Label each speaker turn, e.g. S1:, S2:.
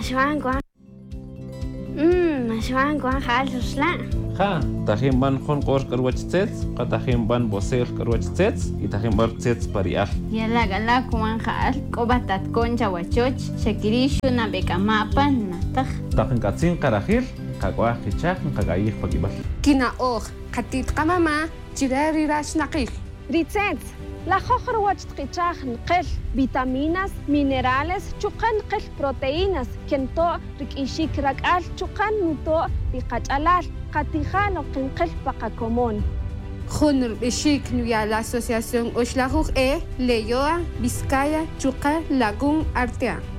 S1: Mashwan Juan Jalosla.
S2: Ja, tajim ban Juan Kors Karwachets, Katajim ban Bosel Karwachets, y Tajim ban Tsets Parial.
S1: Yala gala Juan Jal, Kobatat Concha Wachoch, Shakirishu Nabekamapan, Natach.
S2: Tajin Katzin Karajil, Kagwa Hichak, Kagayih Pakibal.
S3: Kina och, Katit Kamama, Chirari Rashnakil.
S4: Ritzets. La jojer wachtk'ichaj nqil vitaminas, minerales, chuqan nqil proteínas, kento rik'ixik rak'al chuqan nuto riqach'alal, qatijal oqinqil paqakomon.
S3: Junur Bishik Nuya la Asociación Oshlajuj Leyoa, Vizcaya, Chuqa, Lagún, Artea.